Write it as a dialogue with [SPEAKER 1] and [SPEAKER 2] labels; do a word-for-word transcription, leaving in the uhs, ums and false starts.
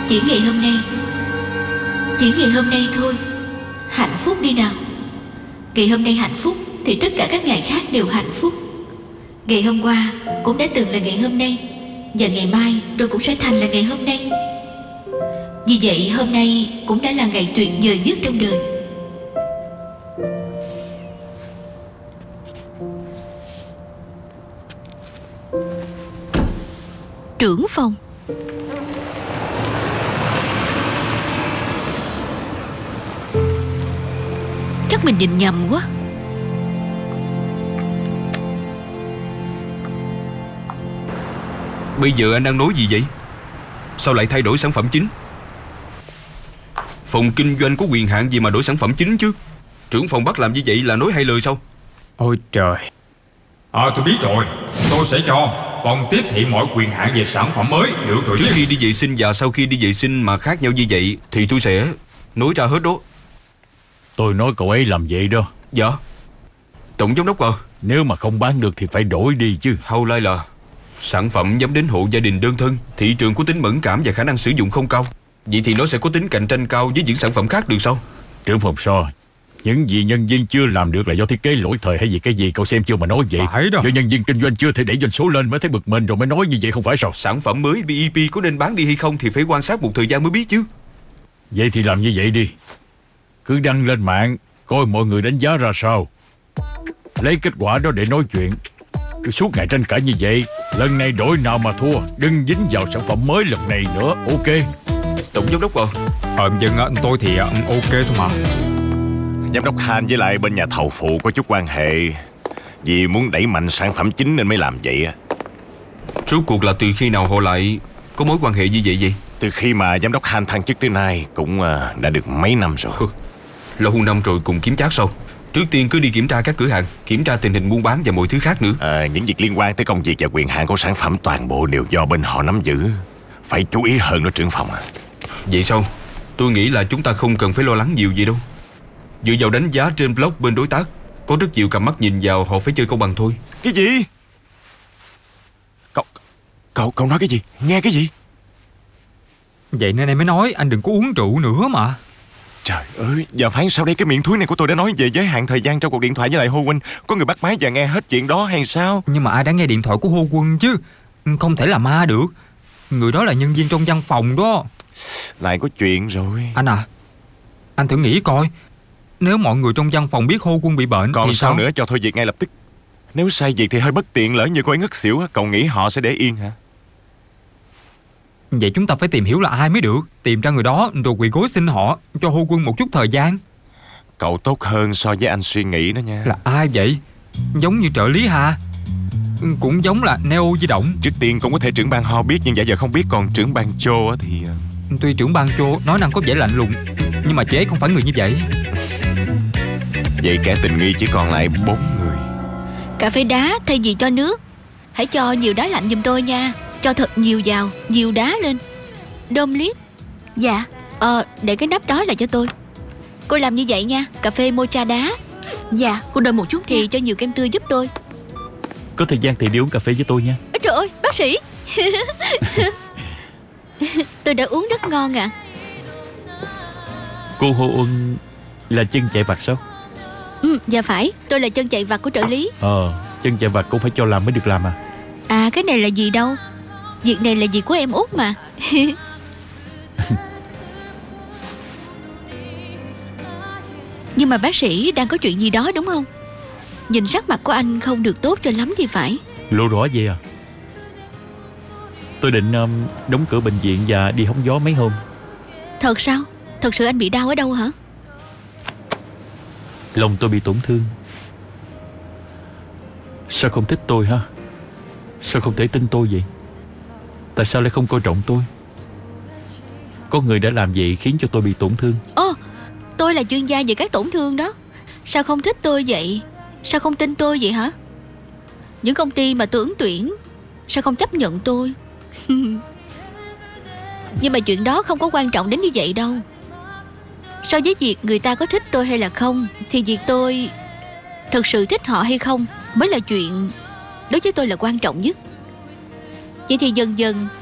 [SPEAKER 1] Chỉ ngày hôm nay, chỉ ngày hôm nay thôi. Hạnh phúc đi nào. Ngày hôm nay hạnh phúc thì tất cả các ngày khác đều hạnh phúc. Ngày hôm qua cũng đã từng là ngày hôm nay, và ngày mai rồi cũng sẽ thành là ngày hôm nay. Vì vậy hôm nay cũng đã là ngày tuyệt vời nhất trong đời. Trưởng phòng. Chắc mình nhìn nhầm quá.
[SPEAKER 2] Bây giờ anh đang nói gì vậy? Sao lại thay đổi sản phẩm chính? Phòng kinh doanh có quyền hạn gì mà đổi sản phẩm chính chứ? Trưởng phòng bắt làm như vậy là nói hay lời sao?
[SPEAKER 3] Ôi trời.
[SPEAKER 4] À tôi biết rồi. Tôi sẽ cho phòng tiếp thị mọi quyền hạn về sản phẩm mới. Được rồi chứ.
[SPEAKER 2] Trước khi đi vệ sinh và sau khi đi vệ sinh mà khác nhau như vậy thì tôi sẽ nói ra hết đó.
[SPEAKER 5] Tôi nói cậu ấy làm vậy đó.
[SPEAKER 2] Dạ. Tổng giám đốc à,
[SPEAKER 5] nếu mà không bán được thì phải đổi đi chứ.
[SPEAKER 2] Hầu lai là sản phẩm nhắm đến hộ gia đình đơn thân, thị trường có tính mẫn cảm và khả năng sử dụng không cao. Vậy thì nó sẽ có tính cạnh tranh cao với những sản phẩm khác được sao?
[SPEAKER 5] Trưởng phòng So, những gì nhân viên chưa làm được là do thiết kế lỗi thời hay gì cái gì cậu xem chưa mà nói vậy?
[SPEAKER 3] Phải đâu.
[SPEAKER 5] Do nhân viên kinh doanh chưa thể đẩy doanh số lên mới thấy bực mình rồi mới nói như vậy không phải sao?
[SPEAKER 2] Sản phẩm mới bê e pê có nên bán đi hay không thì phải quan sát một thời gian mới biết chứ.
[SPEAKER 5] Vậy thì làm như vậy đi. Cứ đăng lên mạng coi mọi người đánh giá ra sao, lấy kết quả đó để nói chuyện. Cứ suốt ngày tranh cãi như vậy, lần này đổi nào mà thua đừng dính vào sản phẩm mới lần này nữa. Ok.
[SPEAKER 2] Tổng giám đốc à.
[SPEAKER 3] Ờ dân á, tôi thì uh, ok thôi mà.
[SPEAKER 6] Giám đốc Han với lại bên nhà thầu phụ có chút quan hệ, vì muốn đẩy mạnh sản phẩm chính nên mới làm vậy á.
[SPEAKER 2] Rốt cuộc là từ khi nào họ lại có mối quan hệ như vậy vậy?
[SPEAKER 6] Từ khi mà giám đốc Han thăng chức tới nay cũng uh, đã được mấy năm rồi.
[SPEAKER 2] Lâu năm rồi cùng kiếm chác sao? Trước tiên cứ đi kiểm tra các cửa hàng, kiểm tra tình hình buôn bán và mọi thứ khác nữa.
[SPEAKER 6] à, Những việc liên quan tới công việc và quyền hạn của sản phẩm toàn bộ đều do bên họ nắm giữ. Phải chú ý hơn đó trưởng phòng à.
[SPEAKER 2] Vậy sao? Tôi nghĩ là chúng ta không cần phải lo lắng nhiều gì đâu. Dựa vào đánh giá trên blog bên đối tác, có rất nhiều cặp mắt nhìn vào, họ phải chơi công bằng thôi.
[SPEAKER 6] Cái gì? Cậu Cậu cậu nói cái gì? Nghe cái gì?
[SPEAKER 3] Vậy nên em mới nói anh đừng có uống rượu nữa mà.
[SPEAKER 6] Trời ơi, giờ phán sao đây? Cái miệng thúi này của tôi đã nói về giới hạn thời gian trong cuộc điện thoại với lại Hô Huynh. Có người bắt máy và nghe hết chuyện đó hay sao?
[SPEAKER 3] Nhưng mà ai đã nghe điện thoại của Hô Quân chứ? Không thể là ma được. Người đó là nhân viên trong văn phòng đó.
[SPEAKER 6] Lại có chuyện rồi.
[SPEAKER 3] Anh à, anh thử nghĩ coi, nếu mọi người trong văn phòng biết Hô Quân bị bệnh
[SPEAKER 6] Còn
[SPEAKER 3] thì
[SPEAKER 6] sao
[SPEAKER 3] sao
[SPEAKER 6] nữa, cho thôi việc ngay lập tức. Nếu sai việc thì hơi bất tiện, lỡ như cô ấy ngất xỉu, cậu nghĩ họ sẽ để yên hả?
[SPEAKER 3] Vậy chúng ta phải tìm hiểu là ai mới được. Tìm ra người đó rồi quỳ gối xin họ cho Hô Quân một chút thời gian.
[SPEAKER 6] Cậu tốt hơn so với anh suy nghĩ đó nha.
[SPEAKER 3] Là ai vậy? Giống như trợ lý Hà, cũng giống là Neo di động.
[SPEAKER 6] Trước tiên cũng có thể trưởng ban Ho biết, nhưng dạ giờ không biết. Còn trưởng ban Chô thì...
[SPEAKER 3] Tuy trưởng ban Chô nói năng có vẻ lạnh lùng, nhưng mà chị ấy không phải người như vậy.
[SPEAKER 6] Vậy kẻ tình nghi chỉ còn lại bốn người.
[SPEAKER 1] Cà phê đá thay vì cho nước, hãy cho nhiều đá lạnh giùm tôi nha. Cho thật nhiều vào, nhiều đá lên. Đôm liếp. Dạ. Ờ, để cái nắp đó lại cho tôi. Cô làm như vậy nha. Cà phê mocha đá. Dạ, cô đợi một chút thì nha. Cho nhiều kem tươi giúp tôi.
[SPEAKER 5] Có thời gian thì đi uống cà phê với tôi nha.
[SPEAKER 1] Ôi trời ơi, bác sĩ. Tôi đã uống rất ngon ạ. À.
[SPEAKER 5] Cô Hồ Uân là chân chạy vặt sao?
[SPEAKER 1] Ừ, dạ phải. Tôi là chân chạy vặt của trợ lý.
[SPEAKER 5] Ờ, chân chạy vặt cũng phải cho làm mới được làm à?
[SPEAKER 1] À, cái này là gì đâu. Việc này là việc của em Út mà. Nhưng mà bác sĩ đang có chuyện gì đó đúng không? Nhìn sắc mặt của anh không được tốt cho lắm thì phải.
[SPEAKER 5] Lộ rõ vậy à? Tôi định um, đóng cửa bệnh viện và đi hóng gió mấy hôm.
[SPEAKER 1] Thật sao? Thật sự anh bị đau ở đâu hả?
[SPEAKER 5] Lòng tôi bị tổn thương. Sao không thích tôi ha? Sao không thể tin tôi vậy? Tại sao lại không coi trọng tôi? Có người đã làm vậy khiến cho tôi bị tổn thương.
[SPEAKER 1] Ồ, tôi là chuyên gia về các tổn thương đó. Sao không thích tôi vậy? Sao không tin tôi vậy hả? Những công ty mà tôi ứng tuyển sao không chấp nhận tôi? Nhưng mà chuyện đó không có quan trọng đến như vậy đâu. So với việc người ta có thích tôi hay là không, thì việc tôi thật sự thích họ hay không mới là chuyện đối với tôi là quan trọng nhất. Vậy thì dần dần